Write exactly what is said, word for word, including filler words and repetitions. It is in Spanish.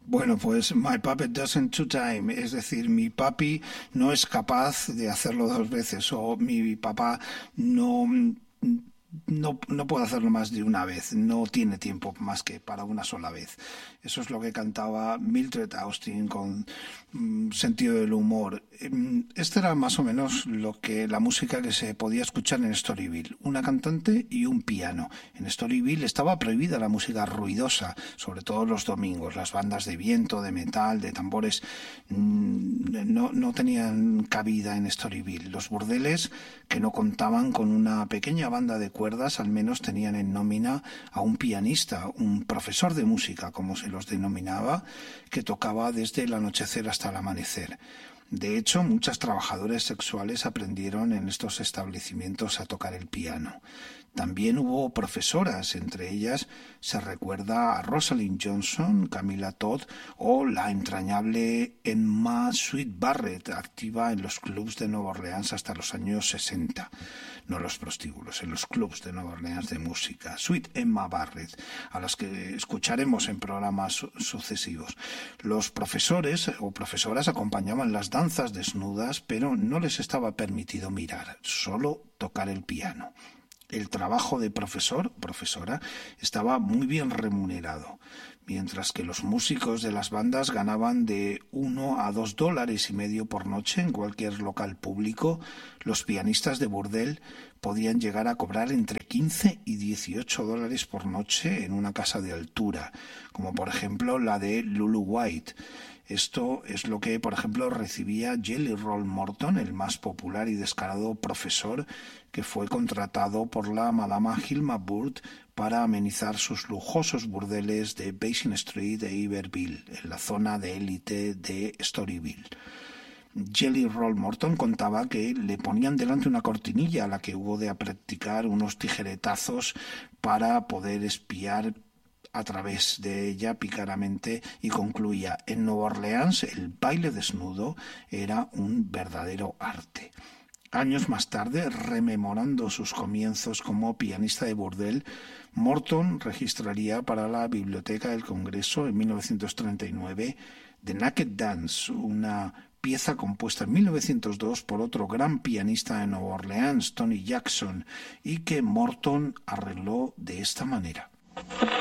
Bueno, pues My Puppet Doesn't Two Time, es decir, mi papi no es capaz de hacerlo dos veces, o mi papá no, no, no puede hacerlo más de una vez, no tiene tiempo más que para una sola vez. Eso es lo que cantaba Mildred Austin con mm, sentido del humor. Este era más o menos lo que la música que se podía escuchar en Storyville, una cantante y un piano. En Storyville estaba prohibida la música ruidosa, sobre todo los domingos. Las bandas de viento, de metal, de tambores mmm, no, no tenían cabida en Storyville. Los burdeles que no contaban con una pequeña banda de cuerdas al menos tenían en nómina a un pianista, un profesor de música, como se los denominaba, que tocaba desde el anochecer hasta el amanecer. De hecho, muchas trabajadoras sexuales aprendieron en estos establecimientos a tocar el piano. También hubo profesoras, entre ellas se recuerda a Rosalind Johnson, Camilla Todd o la entrañable Emma Sweet Barrett, activa en los clubs de Nueva Orleans hasta los años sesenta. No en los prostíbulos, en los clubs de Nueva Orleans de música. Sweet Emma Barrett, a las que escucharemos en programas su- sucesivos. Los profesores o profesoras acompañaban las danzas desnudas, pero no les estaba permitido mirar, solo tocar el piano. El trabajo de profesor o profesora estaba muy bien remunerado, mientras que los músicos de las bandas ganaban de uno a dos dólares y medio por noche en cualquier local público. Los pianistas de burdel podían llegar a cobrar entre quince y dieciocho dólares por noche en una casa de altura, como por ejemplo la de Lulu White. Esto es lo que, por ejemplo, recibía Jelly Roll Morton, el más popular y descarado profesor que fue contratado por la madama Hilma Burt para amenizar sus lujosos burdeles de Basin Street e Iberville, en la zona de élite de Storyville. Jelly Roll Morton contaba que le ponían delante una cortinilla a la que hubo de practicar unos tijeretazos para poder espiar a través de ella pícaramente, y concluía: en Nueva Orleans el baile desnudo era un verdadero arte. Años más tarde, rememorando sus comienzos como pianista de burdel, Morton registraría para la Biblioteca del Congreso en mil novecientos treinta y nueve The Naked Dance, una pieza compuesta en mil novecientos dos por otro gran pianista de Nueva Orleans, Tony Jackson, y que Morton arregló de esta manera.